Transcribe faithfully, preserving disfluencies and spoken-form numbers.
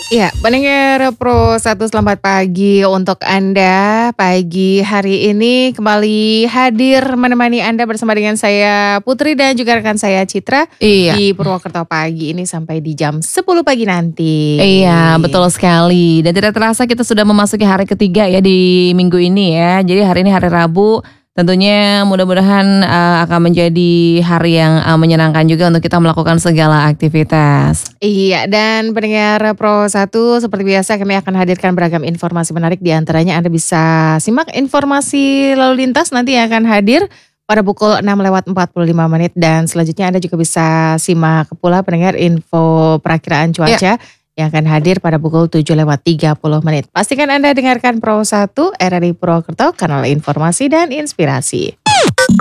Iya, pendengar Pro satu selamat pagi untuk Anda. Pagi hari ini kembali hadir menemani Anda bersama dengan saya Putri dan juga rekan saya Citra Iya. di Purwokerto pagi ini sampai di jam sepuluh pagi nanti. Iya, betul sekali. Dan tidak terasa kita sudah memasuki hari ketiga ya di minggu ini ya. Jadi hari ini hari Rabu. Tentunya mudah-mudahan uh, akan menjadi hari yang uh, menyenangkan juga untuk kita melakukan segala aktivitas. Iya, dan pendengar Pro satu seperti biasa kami akan hadirkan beragam informasi menarik. Di antaranya Anda bisa simak informasi lalu lintas nanti yang akan hadir pada pukul enam lewat empat puluh lima menit. Dan selanjutnya Anda juga bisa simak pula pendengar info perakiraan cuaca Ya. yang akan hadir pada pukul tujuh lewat tiga puluh menit. Pastikan Anda dengarkan Pro satu R R I Purwokerto, kanal informasi dan inspirasi.